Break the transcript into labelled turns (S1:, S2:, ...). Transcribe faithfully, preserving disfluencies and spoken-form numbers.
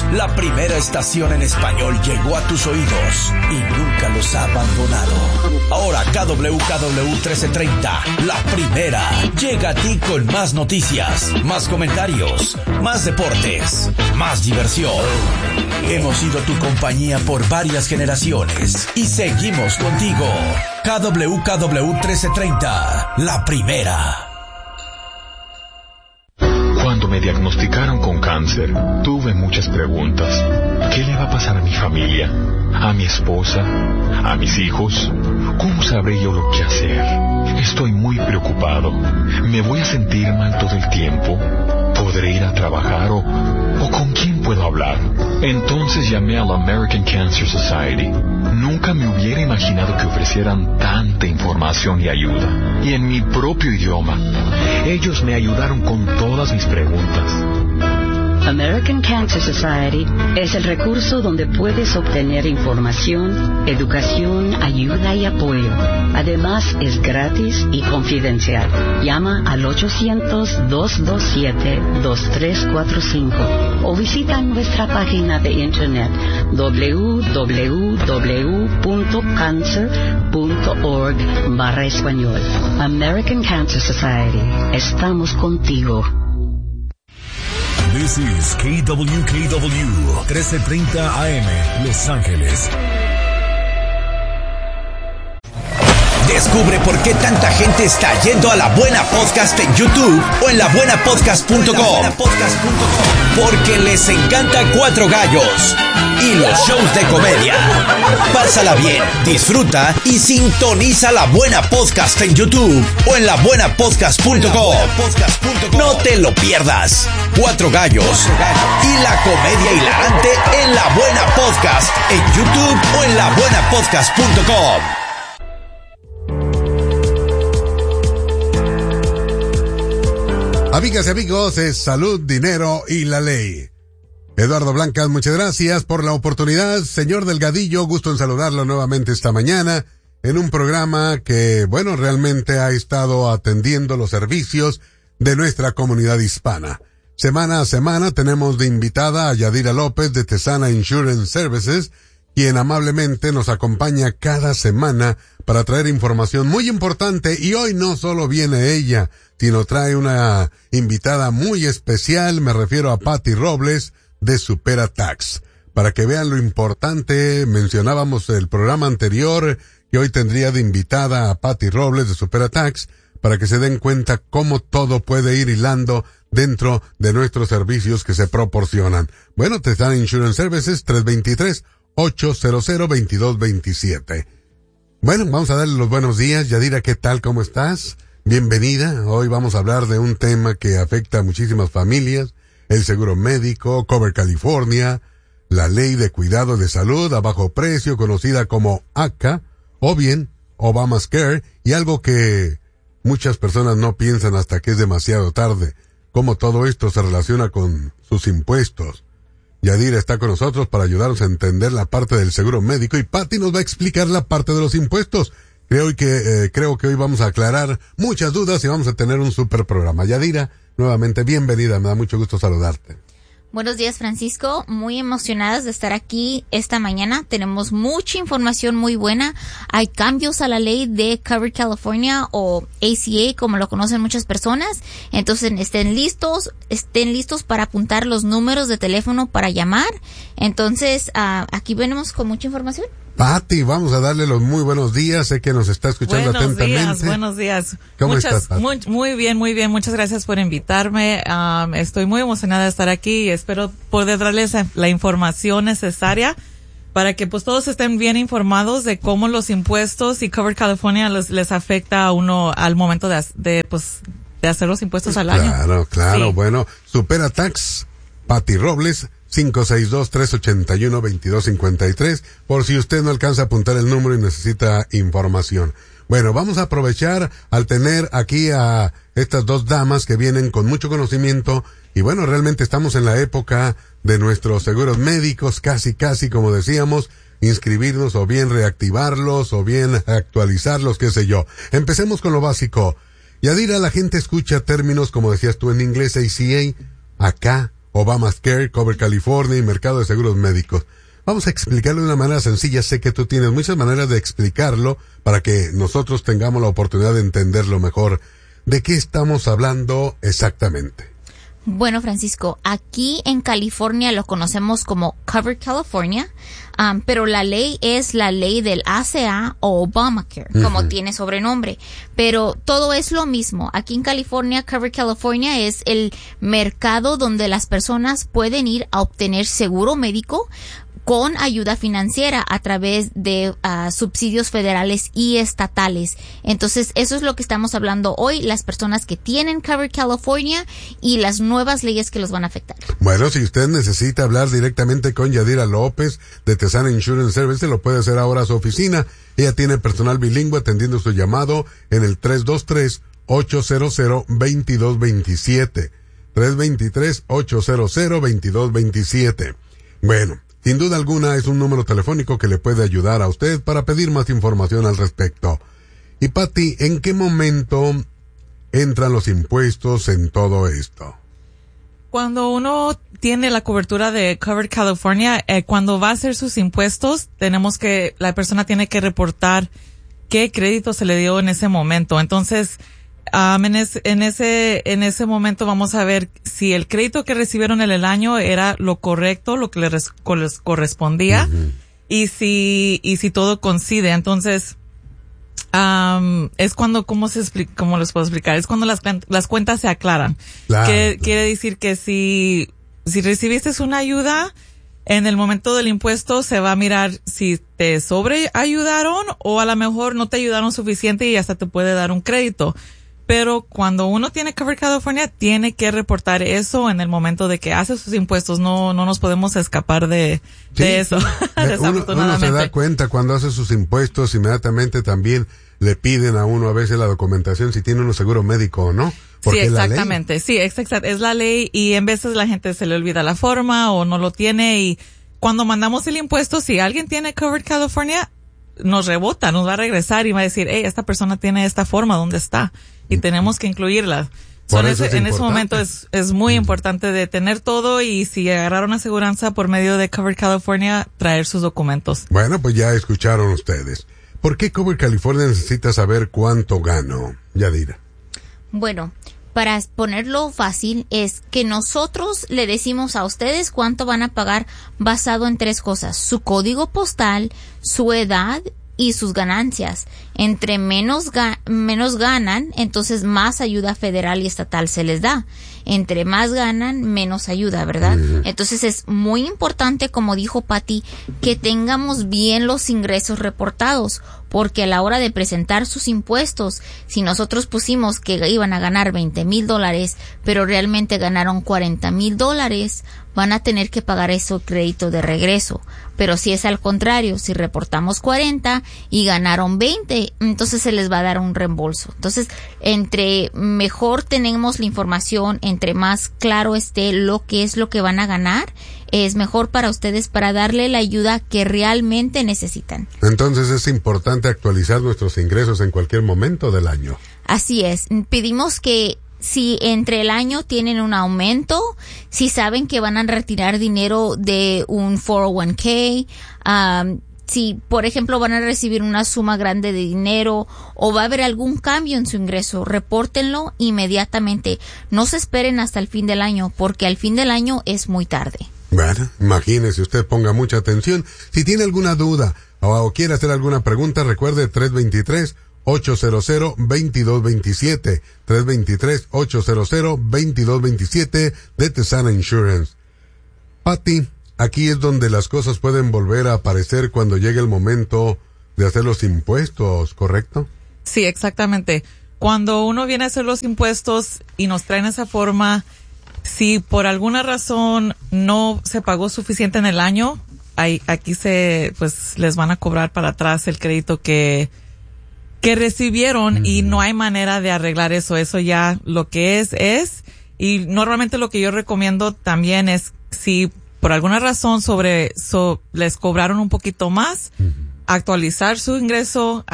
S1: La primera estación en español llegó a tus oídos y nunca los ha abandonado. Ahora K W K W trece treinta, la primera, llega a ti con más noticias, más comentarios, más deportes, más diversión. Hemos sido tu compañía por varias generaciones y seguimos contigo. K W K W trece treinta, la primera.
S2: Cuando me diagnosticaron con cáncer, tuve muchas preguntas. ¿Qué le va a pasar a mi familia? ¿A mi esposa? ¿A mis hijos? ¿Cómo sabré yo lo que hacer? Estoy muy preocupado. ¿Me voy a sentir mal todo el tiempo? ¿Podré ir a trabajar o, o con quién puedo hablar? Entonces llamé a la American Cancer Society. Nunca me hubiera imaginado que ofrecieran tanta información y ayuda. Y en mi propio idioma. Ellos me ayudaron con todas mis preguntas.
S3: American Cancer Society es el recurso donde puedes obtener información, educación, ayuda y apoyo. Además, es gratis y confidencial. Llama al ochocientos, dos dos siete, dos tres cuatro cinco o visita nuestra página de internet w w w punto cancer punto org barra español. American Cancer Society. Estamos contigo.
S4: This is K W K W trece treinta A M, Los Ángeles.
S1: Descubre por qué tanta gente está yendo a La Buena Podcast en YouTube o en la buena podcast punto com. Porque les encanta Cuatro Gallos y los shows de comedia. Pásala bien, disfruta y sintoniza La Buena Podcast en YouTube o en la buena podcast punto com. No te lo pierdas. Cuatro Gallos y la comedia hilarante en La Buena Podcast en YouTube o en la buena podcast punto com.
S5: Amigas y amigos, es Salud, Dinero y la Ley. Eduardo Blancas, muchas gracias por la oportunidad. Señor Delgadillo, gusto en saludarlo nuevamente esta mañana en un programa que, bueno, realmente ha estado atendiendo los servicios de nuestra comunidad hispana. Semana a semana tenemos de invitada a Yadira López de Tesana Insurance Services, quien amablemente nos acompaña cada semana para traer información muy importante, y hoy no solo viene ella, sino trae una invitada muy especial. Me refiero a Patty Robles de SuperAtax. Para que vean lo importante, mencionábamos el programa anterior que hoy tendría de invitada a Patty Robles de SuperAtax, para que se den cuenta cómo todo puede ir hilando dentro de nuestros servicios que se proporcionan. Bueno, Tesana Insurance Services, tres dos tres, ocho cero cero, dos dos dos siete. Bueno, vamos a darle los buenos días. Yadira, ¿qué tal? ¿Cómo estás? Bienvenida. Hoy vamos a hablar de un tema que afecta a muchísimas familias: el seguro médico, Cover California, la ley de cuidado de salud a bajo precio, conocida como A C A, o bien Obamacare, y algo que muchas personas no piensan hasta que es demasiado tarde: cómo todo esto se relaciona con sus impuestos. Yadira está con nosotros para ayudarnos a entender la parte del seguro médico, y Patty nos va a explicar la parte de los impuestos. Creo que, eh, creo que hoy vamos a aclarar muchas dudas y vamos a tener un super programa. Yadira, nuevamente bienvenida, me da mucho gusto saludarte.
S6: Buenos días, Francisco. Muy emocionadas de estar aquí esta mañana. Tenemos mucha información muy buena. Hay cambios a la ley de Cover California, o A C A, como lo conocen muchas personas. Entonces, estén listos, estén listos para apuntar los números de teléfono para llamar. Entonces, uh, aquí venimos con mucha información.
S5: Patty, vamos a darle los muy buenos días. Sé que nos está escuchando
S7: buenos
S5: atentamente.
S7: Buenos días, buenos días.
S5: ¿Cómo
S7: Muchas,
S5: estás, Patty?
S7: Muy, muy bien, muy bien. Muchas gracias por invitarme. Um, estoy muy emocionada de estar aquí y espero poder darles la información necesaria para que pues todos estén bien informados de cómo los impuestos y Cover California les, les afecta a uno al momento de, de pues de hacer los impuestos al
S5: claro,
S7: año.
S5: Claro, claro.
S7: Sí.
S5: Bueno, SuperAtax, Patty Robles, cinco seis dos, tres ocho uno, dos dos cinco tres, por si usted no alcanza a apuntar el número y necesita información. Bueno, vamos a aprovechar al tener aquí a estas dos damas que vienen con mucho conocimiento, y bueno, realmente estamos en la época de nuestros seguros médicos, casi casi como decíamos, inscribirnos o bien reactivarlos o bien actualizarlos, qué sé yo. Empecemos con lo básico. Yadira, la gente escucha términos como decías tú en inglés, A C A, A C A, Obamacare, Cover California y Mercado de Seguros Médicos. Vamos a explicarlo de una manera sencilla. Sé que tú tienes muchas maneras de explicarlo para que nosotros tengamos la oportunidad de entenderlo mejor. ¿De qué estamos hablando exactamente?
S6: Bueno, Francisco, aquí en California lo conocemos como Cover California, um, pero la ley es la ley del A C A o Obamacare, uh-huh. como tiene sobrenombre. Pero todo es lo mismo. Aquí en California, Cover California es el mercado donde las personas pueden ir a obtener seguro médico con ayuda financiera a través de uh, subsidios federales y estatales. Entonces, eso es lo que estamos hablando hoy, las personas que tienen Cover California y las nuevas leyes que los van a afectar.
S5: Bueno, si usted necesita hablar directamente con Yadira López de Tesana Insurance Service, lo puede hacer ahora a su oficina. Ella tiene personal bilingüe atendiendo su llamado en el tres dos tres, ocho cero cero, dos dos dos siete. tres dos tres, ocho cero cero, dos dos dos siete. Bueno, sin duda alguna es un número telefónico que le puede ayudar a usted para pedir más información al respecto. Y Pati, ¿en qué momento entran los impuestos en todo esto?
S7: Cuando uno tiene la cobertura de Covered California, eh, cuando va a hacer sus impuestos, tenemos que, la persona tiene que reportar qué crédito se le dio en ese momento. Entonces, Um, en, es, en ese en ese momento vamos a ver si el crédito que recibieron en el año era lo correcto, lo que les, res, les correspondía, uh-huh. y si y si todo coincide. Entonces, um, es cuando, ¿cómo se explica, cómo les puedo explicar? Es cuando las las cuentas se aclaran.
S5: Claro.
S7: Que quiere decir que si si recibiste una ayuda, en el momento del impuesto se va a mirar si te sobreayudaron o a lo mejor no te ayudaron suficiente y hasta te puede dar un crédito. Pero cuando uno tiene Cover California, tiene que reportar eso en el momento de que hace sus impuestos. No, no nos podemos escapar de,
S5: sí,
S7: de eso.
S5: Uno, uno se da cuenta cuando hace sus impuestos, inmediatamente también le piden a uno a veces la documentación si tiene uno seguro médico o no.
S7: Sí, exactamente. Sí, exactamente. Es la ley y en veces la gente se le olvida la forma o no lo tiene y cuando mandamos el impuesto, si alguien tiene Covered California, nos rebota, nos va a regresar y va a decir, hey, esta persona tiene esta forma, ¿dónde está? Y tenemos que incluirla. So, en ese, en ese momento es, es muy mm. importante de tener todo y si agarraron aseguranza por medio de Cover California, traer sus documentos.
S5: Bueno, pues ya escucharon ustedes. ¿Por qué Cover California necesita saber cuánto gano, Yadira?
S6: Bueno, para ponerlo fácil, es que nosotros le decimos a ustedes cuánto van a pagar basado en tres cosas: su código postal, su edad y sus ganancias. Entre menos ga- menos ganan, entonces más ayuda federal y estatal se les da. Entre más ganan, menos ayuda, ¿verdad? Uh-huh. Entonces es muy importante, como dijo Pati, que tengamos bien los ingresos reportados, porque a la hora de presentar sus impuestos, si nosotros pusimos que iban a ganar veinte mil dólares, pero realmente ganaron cuarenta mil dólares, van a tener que pagar ese crédito de regreso. Pero si es al contrario, si reportamos cuarenta y ganaron veinte, entonces se les va a dar un reembolso. Entonces, entre mejor tenemos la información, entre más claro esté lo que es lo que van a ganar, es mejor para ustedes para darle la ayuda que realmente necesitan.
S5: Entonces es importante actualizar nuestros ingresos en cualquier momento del año.
S6: Así es. Pedimos que si entre el año tienen un aumento, si saben que van a retirar dinero de un cuatro oh uno k, um, si por ejemplo van a recibir una suma grande de dinero o va a haber algún cambio en su ingreso, repórtenlo inmediatamente. No se esperen hasta el fin del año, porque al fin del año es muy tarde.
S5: Bueno, imagínese, usted ponga mucha atención. Si tiene alguna duda o, o quiere hacer alguna pregunta, recuerde tres dos tres, ocho cero cero, dos dos dos siete, tres dos tres, ocho cero cero, dos dos dos siete de Tesana Insurance. Pati, aquí es donde las cosas pueden volver a aparecer cuando llegue el momento de hacer los impuestos, ¿correcto?
S7: Sí, exactamente. Cuando uno viene a hacer los impuestos y nos traen esa forma, si por alguna razón no se pagó suficiente en el año, ahí, aquí se, pues, les van a cobrar para atrás el crédito que, que recibieron, mm. y no hay manera de arreglar eso. Eso ya lo que es, es. Y normalmente lo que yo recomiendo también es, si por alguna razón sobre, so, les cobraron un poquito más, mm. actualizar su ingreso